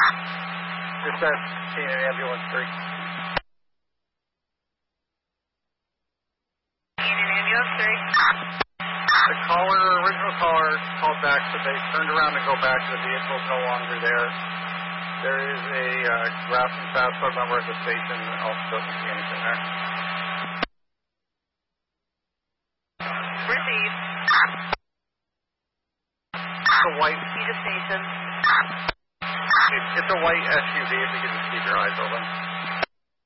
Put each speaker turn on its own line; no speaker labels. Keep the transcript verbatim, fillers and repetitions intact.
Dispatch, Canaan Ambulance three.
Canaan Ambulance three.
The caller, original caller, called back, so they turned around to go back. The vehicle is no longer there. There is a uh, Grafton fast food number at the station. Also doesn't see anything there.
Received.
It's a white.
See the station.
It, it's a white S U V. If you can just keep your eyes open.